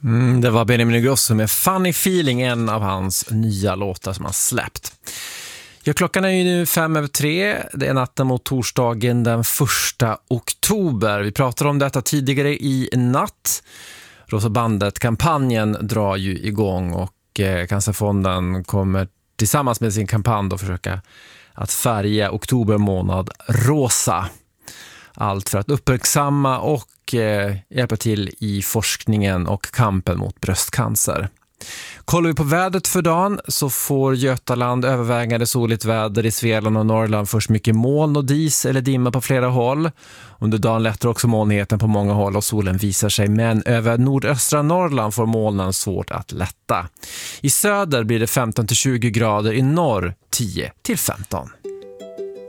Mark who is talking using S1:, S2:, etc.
S1: Det var Benjamin Ingrosso med Funny Feeling, en av hans nya låtar som han släppt. Ja, klockan är ju nu 5:03. Det är natten mot torsdagen den 1 oktober. Vi pratade om detta tidigare i natt. Rosa bandet-kampanjen drar ju igång och Cancerfonden kommer tillsammans med sin kampanj då försöka att färga oktober månad rosa. Allt för att uppmärksamma och hjälpa till i forskningen och kampen mot bröstcancer. Kollar vi på vädret för dagen så får Götaland övervägande soligt väder, i Svealand och Norrland först mycket moln och dis eller dimma på flera håll. Under dagen lättar också molnigheten på många håll och solen visar sig, men över nordöstra Norrland får molnen svårt att lätta. I söder blir det 15-20 grader, i norr 10-15.